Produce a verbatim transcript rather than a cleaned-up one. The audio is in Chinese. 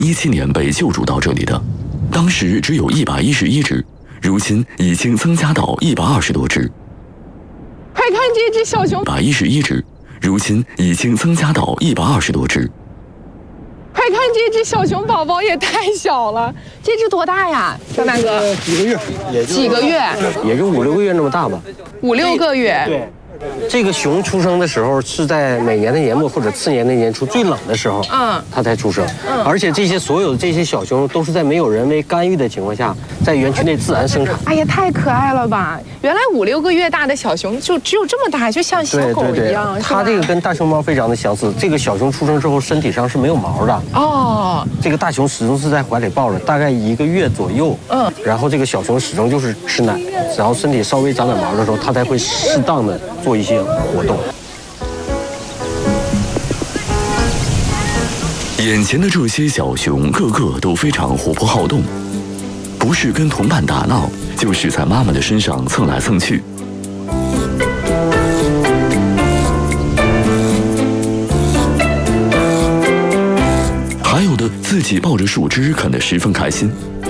一七年被救助到这里的，当时只有一百一十一只，如今已经增加到一百二十多只。 快看这只小熊， 一百一十一只，如今已经增加到一百二十多只。 快看这只小熊宝宝也太小了，这只多大呀，张大哥？ 几个月，也就几个月？ 也就五六个月那么大吧。 五六个月。 对。这个熊出生的时候是在每年的年末或者次年的年初最冷的时候，嗯，它才出生。嗯，而且这些所有的这些小熊都是在没有人为干预的情况下，在园区内自然生产。 哎呀，太可爱了吧！原来五六个月大的小熊就只有这么大，就像小狗一样。 它这个跟大熊猫非常的相似。这个小熊出生之后身体上是没有毛的。哦。这个大熊始终是在怀里抱着，大概一个月左右。嗯。然后这个小熊始终就是吃奶，然后身体稍微长点毛的时候，它才会适当的做一些活动。 眼前的这些小熊个个都非常活泼好动，不是跟同伴打闹，就是在妈妈的身上蹭来蹭去。还有的自己抱着树枝啃得十分开心。